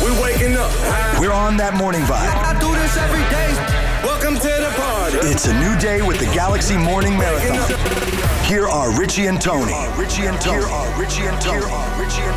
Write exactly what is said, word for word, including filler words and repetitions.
We're waking up. We're on that morning vibe. I do this every day. Welcome to the party. It's a new day with the Galaxy Morning Marathon. Here are Richie and Tony. Here are Richie and Tony. Here are Richie and Tony.